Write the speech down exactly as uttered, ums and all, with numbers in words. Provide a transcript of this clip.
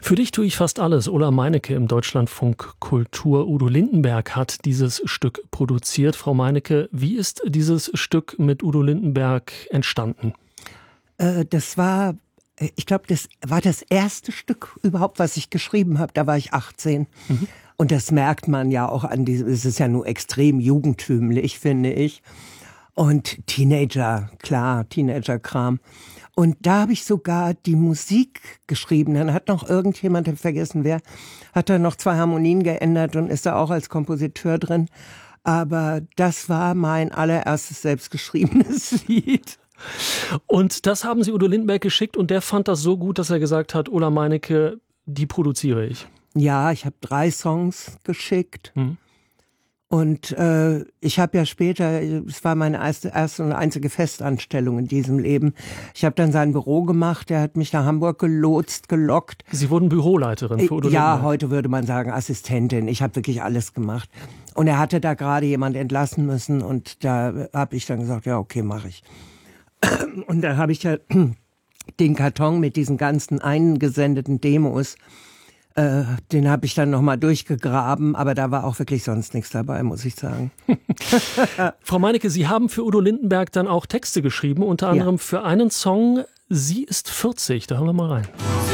Für dich tue ich fast alles. Ulla Meinecke im Deutschlandfunk Kultur. Udo Lindenberg hat dieses Stück produziert. Frau Meinecke, wie ist dieses Stück mit Udo Lindenberg entstanden? Äh, das war, ich glaube, das war das erste Stück überhaupt, was ich geschrieben habe. Da war ich achtzehn. Mhm. Und das merkt man ja auch an diesem, es ist ja nur extrem jugendtümlich, finde ich. Und Teenager, klar, Teenager-Kram. Und da habe ich sogar die Musik geschrieben. Dann hat noch irgendjemand, ich habe vergessen wer, hat da noch zwei Harmonien geändert und ist da auch als Kompositeur drin. Aber das war mein allererstes selbstgeschriebenes Lied. Und das haben Sie Udo Lindenberg geschickt und der fand das so gut, dass er gesagt hat, Ulla Meinecke, die produziere ich. Ja, ich habe drei Songs geschickt. Hm. Und äh, ich habe ja später, es war meine erste, erste und einzige Festanstellung in diesem Leben. Ich habe dann sein Büro gemacht, der hat mich nach Hamburg gelotst, gelockt. Sie wurden Büroleiterin für Udo Ja, Lindenberg. heute würde man sagen Assistentin. Ich habe wirklich alles gemacht. Und er hatte da gerade jemand entlassen müssen und da habe ich dann gesagt, ja okay, mache ich. Und da habe ich ja den Karton mit diesen ganzen eingesendeten Demos, Äh, den habe ich dann nochmal durchgegraben, aber da war auch wirklich sonst nichts dabei, muss ich sagen. Frau Meinecke, Sie haben für Udo Lindenberg dann auch Texte geschrieben, unter anderem ja. für einen Song, Sie ist vierzig. Da hören wir mal rein.